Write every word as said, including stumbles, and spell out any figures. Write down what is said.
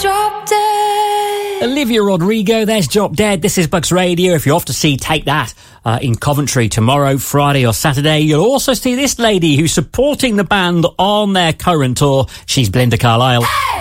Drop Dead. Olivia Rodrigo, there's Drop Dead. This is Bucks Radio. If you're off to see Take That uh, in Coventry tomorrow, Friday or Saturday, you'll also see this lady who's supporting the band on their current tour. She's Belinda Carlisle. Hey!